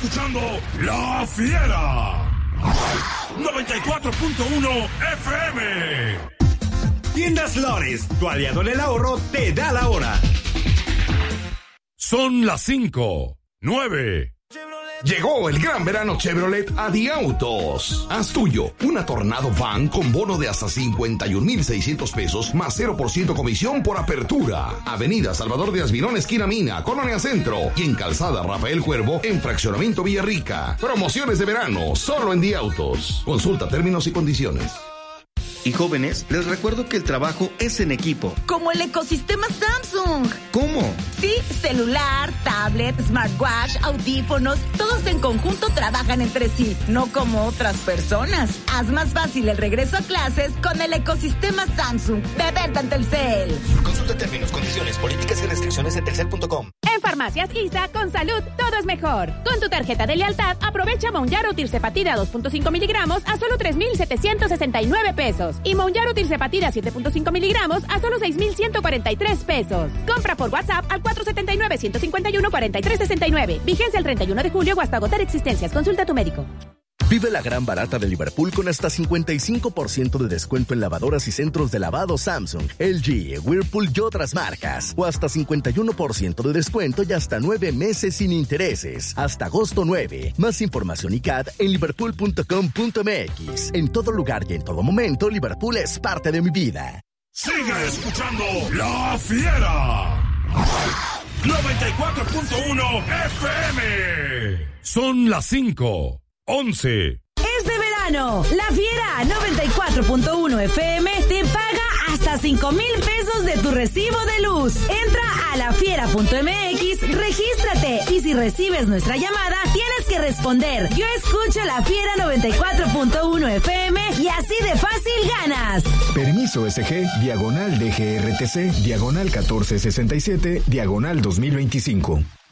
escuchando La Fiera 94.1 FM. Tiendas Lores, tu aliado en el ahorro, te da la hora. Son las 5:09. Llegó el gran verano Chevrolet a Diautos. Haz tuyo una Tornado Van con bono de hasta 51,600 pesos más 0% comisión por apertura. Avenida Salvador Díaz Mirón, esquina Mina, Colonia Centro. Y en Calzada Rafael Cuervo, en Fraccionamiento Villarrica. Promociones de verano, solo en Diautos. Consulta términos y condiciones. Y jóvenes, les recuerdo que el trabajo es en equipo. Como el ecosistema Samsung. ¿Cómo? Sí, celular, tablet, smartwatch, audífonos, todos en conjunto trabajan entre sí, no como otras personas. Haz más fácil el regreso a clases con el ecosistema Samsung de Venta en Telcel. Consulta términos, condiciones, políticas y restricciones en telcel.com. En Farmacias ISA, con salud, todo es mejor. Con tu tarjeta de lealtad, aprovecha Mounjaro Tirzepatida 2.5 miligramos a solo 3,769 pesos. Y Mounjaro Tirzepatida 7.5 miligramos a solo 6,143 pesos. Compra por WhatsApp al 479-151-4369. Vigencia el 31 de julio o hasta agotar existencias. Consulta a tu médico. Vive la gran barata de Liverpool con hasta 55% de descuento en lavadoras y centros de lavado Samsung, LG, Whirlpool y otras marcas. O hasta 51% de descuento y hasta 9 meses sin intereses. Hasta agosto 9. Más información y CAD en liverpool.com.mx. En todo lugar y en todo momento, Liverpool es parte de mi vida. Sigue escuchando La Fiera 94.1 FM. Son las 5:11. Es de verano. La Fiera 94.1 FM te paga hasta 5,000 pesos de tu recibo de luz. Entra a lafiera.mx, regístrate y si recibes nuestra llamada, tienes que responder: yo escucho La Fiera 94.1 FM y así de fácil ganas. Permiso SG, diagonal DGRTC, diagonal 1467, diagonal 2025.